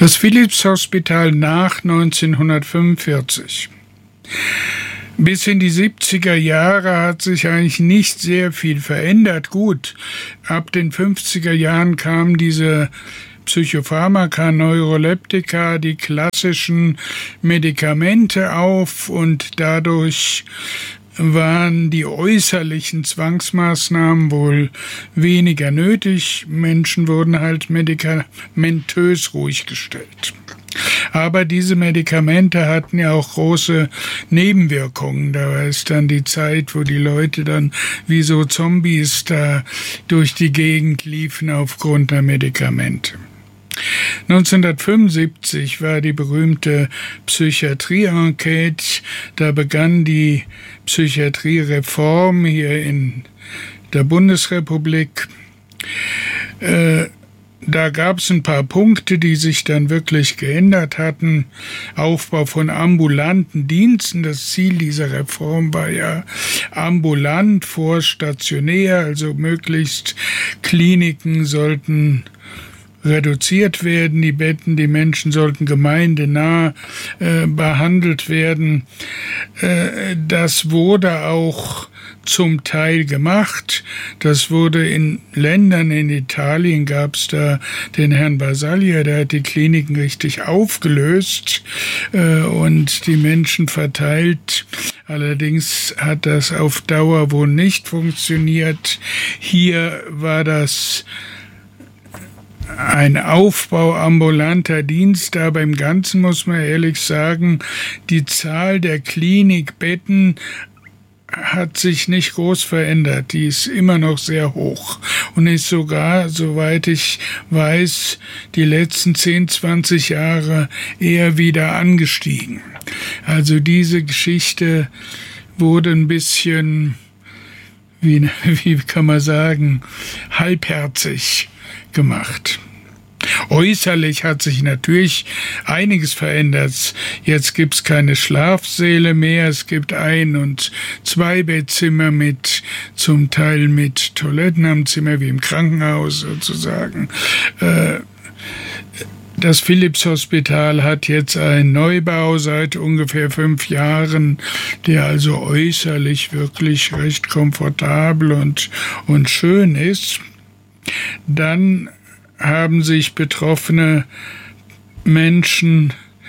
Das Philipshospital nach 1945. Bis in die 70er Jahre hat sich eigentlich nicht sehr viel verändert. Gut, ab den 50er Jahren kamen diese Psychopharmaka, Neuroleptika, die klassischen Medikamente auf und dadurch waren die äußerlichen Zwangsmaßnahmen wohl weniger nötig. Menschen wurden halt medikamentös ruhig gestellt. Aber diese Medikamente hatten ja auch große Nebenwirkungen. Da war es dann die Zeit, wo die Leute dann wie so Zombies da durch die Gegend liefen aufgrund der Medikamente. 1975 war die berühmte Psychiatrie-Enquete. Da begann die Psychiatriereform hier in der Bundesrepublik. Da gab es ein paar Punkte, die sich dann wirklich geändert hatten. Aufbau von ambulanten Diensten. Das Ziel dieser Reform war ja ambulant vor stationär, also möglichst Kliniken sollten reduziert werden, die Betten, die Menschen sollten gemeindenah behandelt werden. Das wurde auch zum Teil gemacht. Das wurde in Ländern, in Italien gab es da den Herrn Basaglia, der hat die Kliniken richtig aufgelöst und die Menschen verteilt. Allerdings hat das auf Dauer wohl nicht funktioniert. Hier war das ein Aufbau ambulanter Dienste, aber im Ganzen muss man ehrlich sagen, die Zahl der Klinikbetten hat sich nicht groß verändert. Die ist immer noch sehr hoch und ist sogar, soweit ich weiß, die letzten 10, 20 Jahre eher wieder angestiegen. Also diese Geschichte wurde ein bisschen, wie kann man sagen, halbherzig gemacht. Äußerlich hat sich natürlich einiges verändert. Jetzt gibt's keine Schlafsäle mehr, es gibt 1- und 2-Bettzimmer zum Teil mit Toiletten am Zimmer, wie im Krankenhaus sozusagen. Das Philipshospital hat jetzt einen Neubau seit ungefähr 5 Jahren, der also äußerlich wirklich recht komfortabel und schön ist. Dann haben sich betroffene Menschen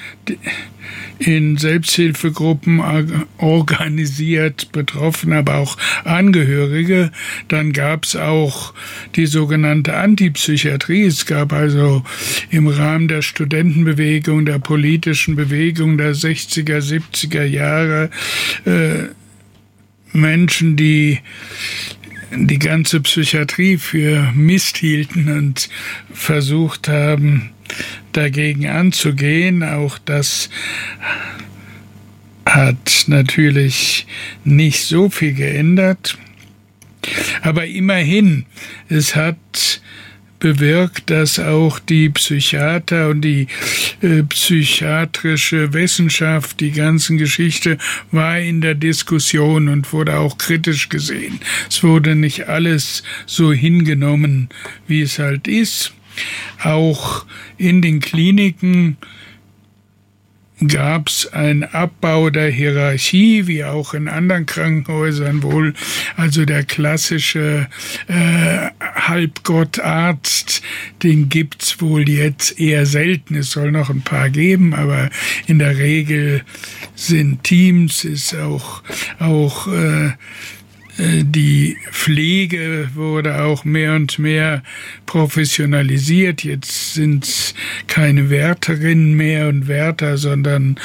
in Selbsthilfegruppen organisiert, Betroffene, aber auch Angehörige. Dann gab es auch die sogenannte Antipsychiatrie. Es gab also im Rahmen der Studentenbewegung, der politischen Bewegung der 60er, 70er Jahre Menschen, die die ganze Psychiatrie für Mist hielten und versucht haben, dagegen anzugehen. Auch das hat natürlich nicht so viel geändert. Aber immerhin, es hat bewirkt, dass auch die Psychiater und die psychiatrische Wissenschaft, die ganzen Geschichte war in der Diskussion und wurde auch kritisch gesehen. Es wurde nicht alles so hingenommen, wie es halt ist. Auch in den Kliniken gab es einen Abbau der Hierarchie, wie auch in anderen Krankenhäusern wohl. Also der klassische Halbgottarzt, den gibt's wohl jetzt eher selten. Es soll noch ein paar geben, aber in der Regel sind Teams, ist auch die Pflege wurde auch mehr und mehr professionalisiert. Jetzt sind es keine Wärterinnen mehr und Wärter, sondern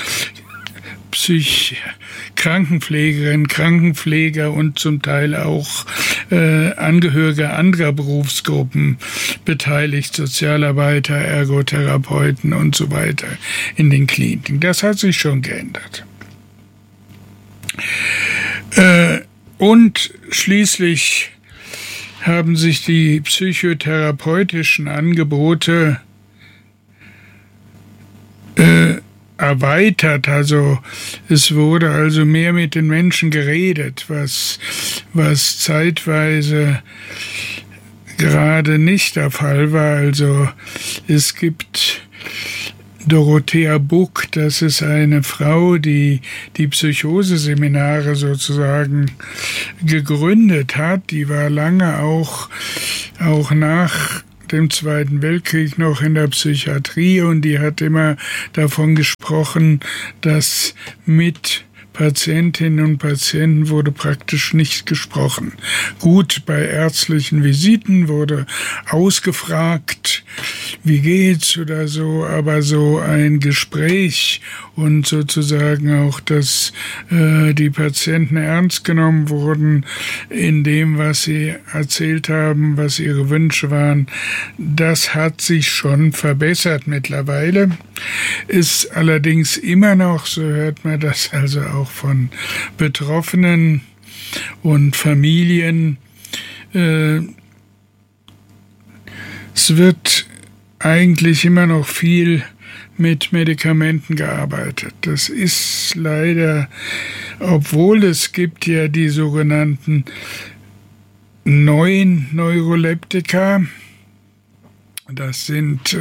Krankenpflegerinnen, Krankenpfleger und zum Teil auch Angehörige anderer Berufsgruppen beteiligt, Sozialarbeiter, Ergotherapeuten und so weiter in den Kliniken. Das hat sich schon geändert. Und schließlich haben sich die psychotherapeutischen Angebote erweitert. Also es wurde also mehr mit den Menschen geredet, was zeitweise gerade nicht der Fall war. Also es gibt Dorothea Buck, das ist eine Frau, die die Psychoseseminare sozusagen gegründet hat. Die war lange auch nach dem Zweiten Weltkrieg noch in der Psychiatrie und die hat immer davon gesprochen, dass mit Patientinnen und Patienten wurde praktisch nicht gesprochen. Gut, bei ärztlichen Visiten wurde ausgefragt, wie geht's oder so, aber so ein Gespräch und sozusagen auch, dass die Patienten ernst genommen wurden in dem, was sie erzählt haben, was ihre Wünsche waren, das hat sich schon verbessert mittlerweile. Ist allerdings immer noch, so hört man das also auch von Betroffenen und Familien, es wird eigentlich immer noch viel mit Medikamenten gearbeitet. Das ist leider, obwohl es gibt ja die sogenannten neuen Neuroleptika, das sind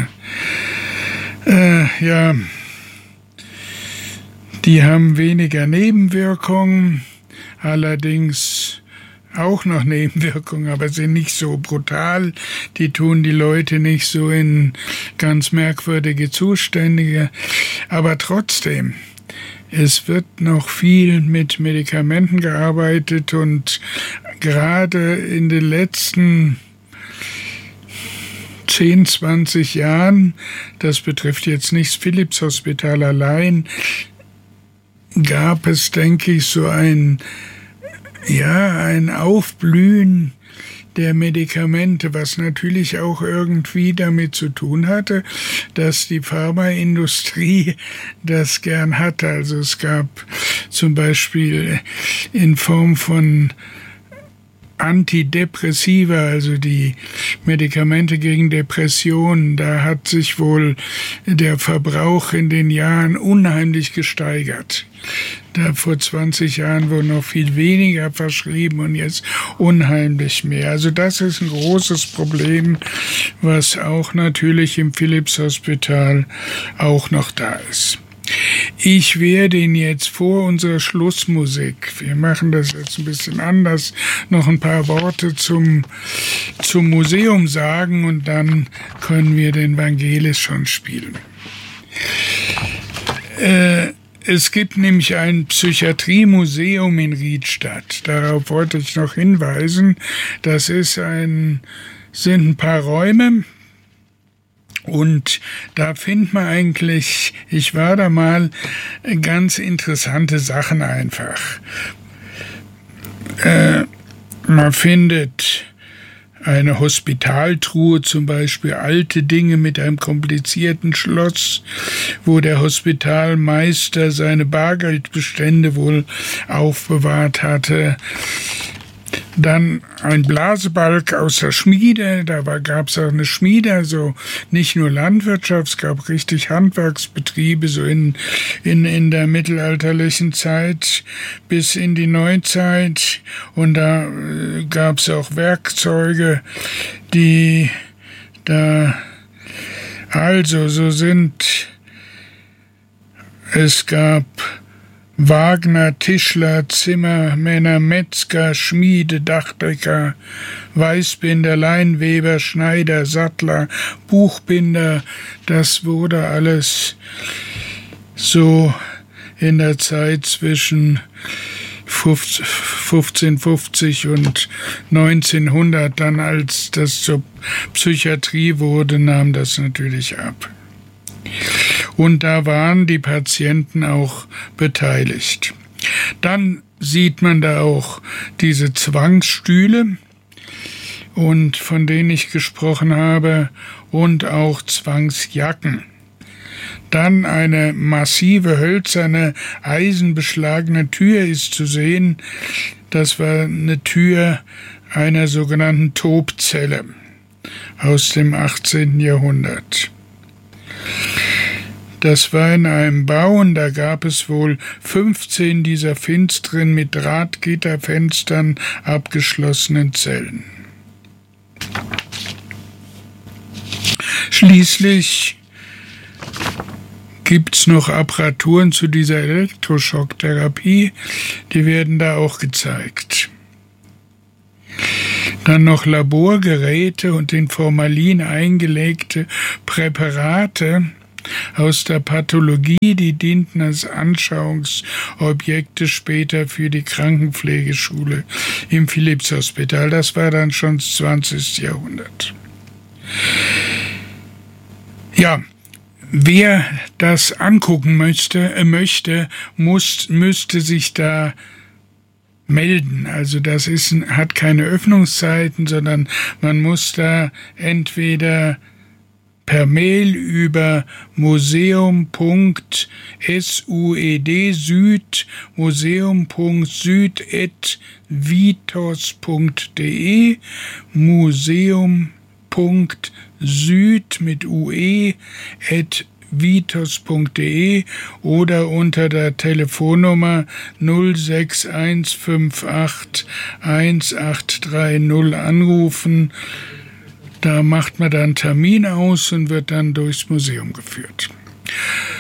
die haben weniger Nebenwirkungen, allerdings auch noch Nebenwirkungen, aber sind nicht so brutal. Die tun die Leute nicht so in ganz merkwürdige Zustände. Aber trotzdem, es wird noch viel mit Medikamenten gearbeitet und gerade in den letzten 10, 20 Jahren, das betrifft jetzt nicht das Philips-Hospital allein, gab es, denke ich, so ein Aufblühen der Medikamente, was natürlich auch irgendwie damit zu tun hatte, dass die Pharmaindustrie das gern hatte. Also es gab zum Beispiel in Form von Antidepressiva, also die Medikamente gegen Depressionen, da hat sich wohl der Verbrauch in den Jahren unheimlich gesteigert. Da vor 20 Jahren wurde noch viel weniger verschrieben und jetzt unheimlich mehr. Also das ist ein großes Problem, was auch natürlich im Philips-Hospital auch noch da ist. Ich werde Ihnen jetzt vor unserer Schlussmusik, wir machen das jetzt ein bisschen anders, noch ein paar Worte zum Museum sagen und dann können wir den Vangelis schon spielen. Es gibt nämlich ein Psychiatriemuseum in Riedstadt. Darauf wollte ich noch hinweisen. Das sind ein paar Räume. Und da findet man eigentlich, ich war da mal, ganz interessante Sachen einfach. Man findet eine Hospitaltruhe, zum Beispiel alte Dinge mit einem komplizierten Schloss, wo der Hospitalmeister seine Bargeldbestände wohl aufbewahrt hatte. Dann ein Blasebalg aus der Schmiede, gab es auch eine Schmiede, also nicht nur Landwirtschaft, es gab richtig Handwerksbetriebe, so in der mittelalterlichen Zeit bis in die Neuzeit. Und da gab es auch Werkzeuge, die da, also es gab Wagner, Tischler, Zimmermänner, Metzger, Schmiede, Dachdecker, Weißbinder, Leinweber, Schneider, Sattler, Buchbinder. Das wurde alles so in der Zeit zwischen 1550 und 1900, dann als das zur Psychiatrie wurde, nahm das natürlich ab. Und da waren die Patienten auch beteiligt. Dann sieht man da auch diese Zwangsstühle, und von denen ich gesprochen habe, und auch Zwangsjacken. Dann eine massive hölzerne, eisenbeschlagene Tür ist zu sehen. Das war eine Tür einer sogenannten Tobzelle aus dem 18. Jahrhundert. Das war in einem Bau und da gab es wohl 15 dieser finsteren, mit Drahtgitterfenstern abgeschlossenen Zellen. Schließlich gibt's noch Apparaturen zu dieser Elektroschocktherapie, die werden da auch gezeigt. Dann noch Laborgeräte und in Formalin eingelegte Präparate aus der Pathologie, die dienten als Anschauungsobjekte später für die Krankenpflegeschule im Philippshospital. Das war dann schon das 20. Jahrhundert. Ja, wer das angucken müsste, müsste sich da melden. Also das hat keine Öffnungszeiten, sondern man muss da entweder per Mail über museum.süd@vitos.de museum.süd mit ue@vitos.de oder unter der Telefonnummer 06158 1830 anrufen. Da macht man dann einen Termin aus und wird dann durchs Museum geführt.